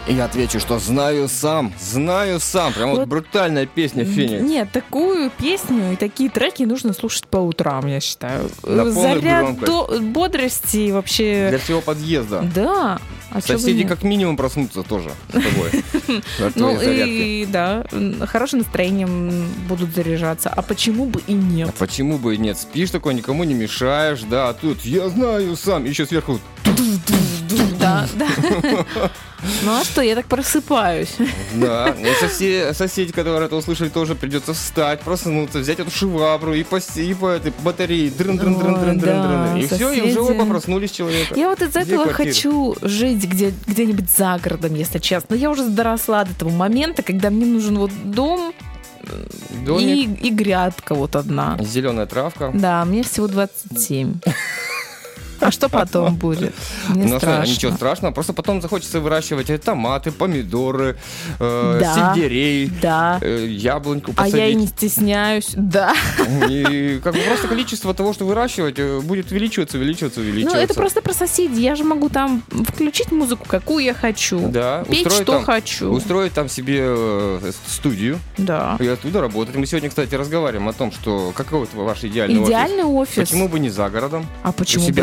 И я отвечу, что знаю сам. Прям вот брутальная песня «Феникс». Нет, такую песню и такие треки нужно слушать по утрам, я считаю. На полную Заряд громкость. Бодрости вообще. Для всего подъезда. Да. Соседи как минимум проснутся тоже с тобой. Ну и да, хорошим настроением будут заряжаться. А почему бы и нет? А почему бы и нет? Спишь такой, никому не мешаешь, да, а тут я знаю сам, еще сверху. Да. Ну а что, я так просыпаюсь. Да, и соседи, которые это услышали, тоже придется встать, проснуться, взять эту швабру и по этой батарее дрын-дрын-дрын-дрын-дрын-дрын. И все, и уже оба проснулись человека. Я вот из-за этого хочу жить где-нибудь за городом, если честно. Я уже доросла до того момента, когда мне нужен вот дом и грядка вот одна. Зеленая травка. Да, мне всего 27. А что потом будет? Мне страшно. Ничего страшного, просто потом захочется выращивать томаты, помидоры, сельдерей, яблоньку посадить. А я и не стесняюсь, да. И как бы просто количество того, что выращивать, будет увеличиваться. Ну, это просто про соседей. Я же могу там включить музыку, какую я хочу. Да. Петь, что хочу. Устроить там себе студию. Да. И оттуда работать. Мы сегодня, кстати, разговариваем о том, что какой ваш идеальный офис. Почему бы не за городом? А почему бы